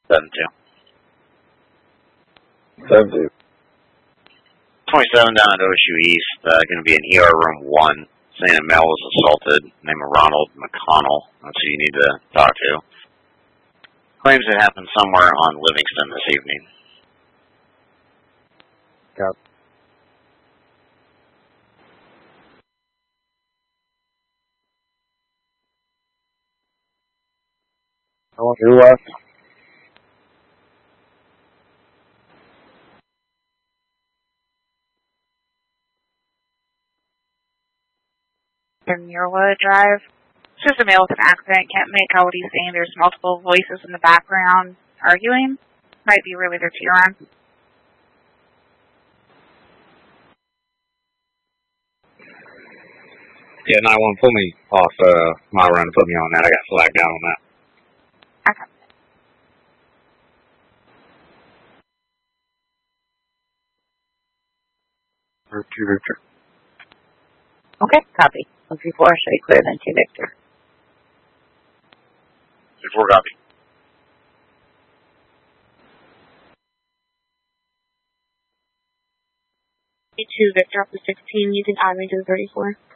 7-2. 7-2. 27 down at Osu East, going to be in ER room 1, saying a male was assaulted, named Ronald McConnell. That's who you need to talk to. Claims it happened somewhere on Livingston this evening. Copy. Who left? Muirwood Drive. It's just a male with an accident. Can't make out what he's saying. There's multiple voices in the background arguing. Might be related to your arm. Yeah, 911, pull me off my run and put me on that. I got flagged down on that. Okay. Victor. Okay, copy. 134, show you clear then 2 Victor. 4 copy. 2 Victor up to 16, using admin to the 34.